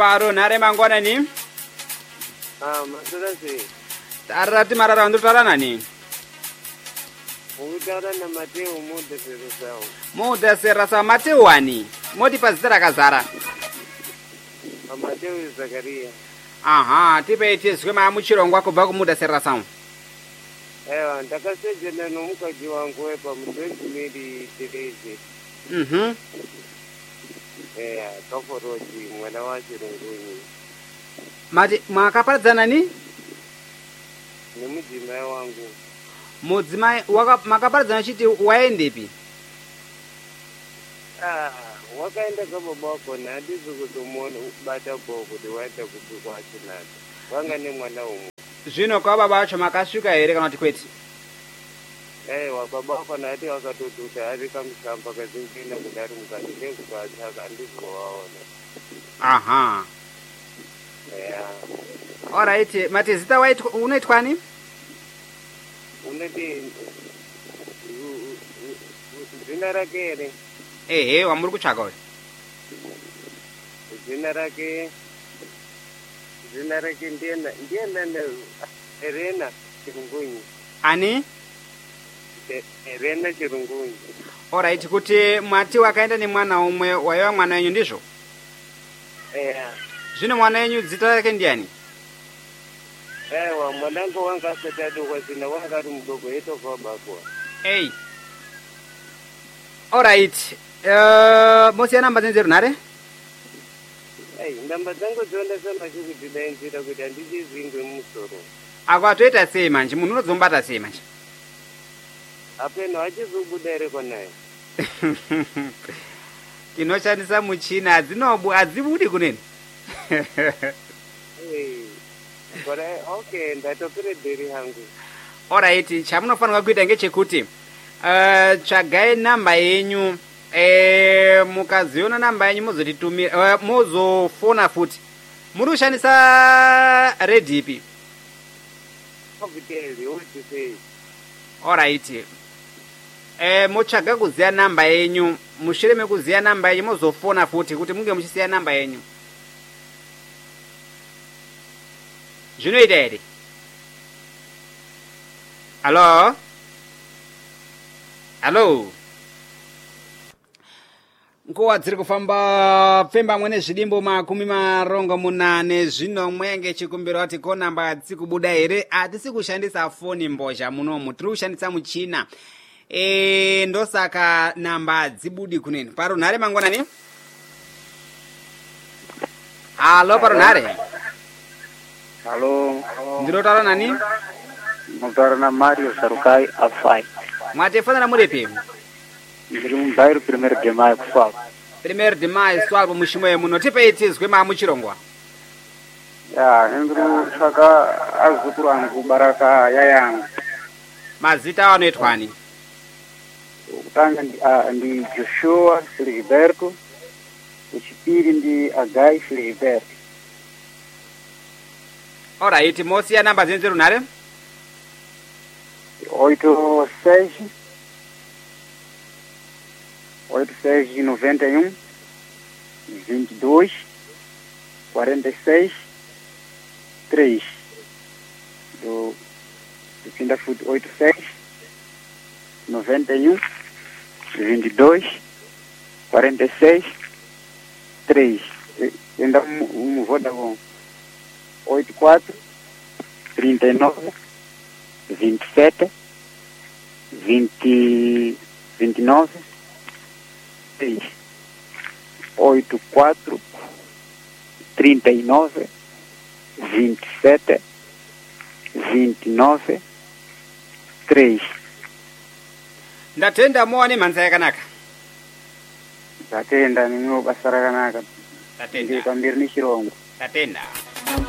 paro nare mangwanani masura sei tarati marara ndotara nani ukutaura namateo mudheseresawo mudheserasa mateo wani moti pazita rakazara amateo zakariya aha tipe tizwe mamuchirongwa kubva kumudheserasa ewa ndakasejena nomukadzi wangu wepamudzezimiri tereze eya kaforoji mwana wachirunguni mati makaparadzana ni nemudzimai wangu mudzimai makaparadzana chiti waendepi wakaenda kababa wakona handisi kutomona bata bho kuti waenda kupi kwachinata wanga nemwana umwe zvino kwababa vacho makasvika here kana kuti kwete aiwa baba wakona ati wakatotuta ari kamusamba kazingina kudari mukati ndekukatsaka handizvowaona aha ya alright mati zita unoitwani unoti zina rake here ehe wamuri kutsvaka uyu zina rake ndiena Elena Chirungunyi ani Elena Chirungunyi alright kuti mwati wakaenda nemwana umwe waiva mwana wenyu ndizvo eya zvino mwana wenyu zita rake ndiani aiwa mwanangu wanga asati adokwa zina wanga ari mudoko eitobva bakwa ei alright mosiya namba dzenze runhare ndamba dzangu dzondasamba chikudzidainzira kuti handichizingwe musoro ako atoita sei manje munhu unodzomubata sei manje apeno hachizobuda here kwanayo tinoshandisa muchina hadzibudi kuneni okay ndatopere dheri hangu alright chamunofanirwa kuita ngechekuti tsvagai namba yenyu mukaziona namba yenyu muzotitumira muzofona futi muri kushandisa redhi ipi alright motsvaga kuziya namba yenyu mushure mekuziya namba yenyu muzofona futi kuti munge muchisiya namba yenyu zvinoita here halo halo nguva dziri kufamba pfemba mwe nezvidimbo 48 zvino mwenge chikumbiro kuti ko namba hadzisi kubuda here hatisi kushandisa foni mbozha munomu tiri kushandisa muchina ndosaka namba hadzibudi kuneni parunhare mangwanani halo parunhare halo ndinotaura nani mutaura naMario Sarukai afai mwatefanira muripi ndiri mumbairo Primeiro de Maio kuswalpo Primeiro de Maio swalpo mushimoye muno tipei tizwe mamuchirongwa ndiri tsvaka azukuru angu Baraka yayangu mazita anoitwani kutanga ndi Joshua Filiberto wechipiri ndi Agai Filiberto alright mosiya namba dzenze runhare 86 91 22 46 3 do pinda futi 86 91 22 46 3 ainda Vodacom 84 39 27 20 29 6 84 39 27 29 3 ndatenda mowane mhanza yakanaka ndatenda niniwo basa rakanaka ndatenda pamberi nechirongwa ndatenda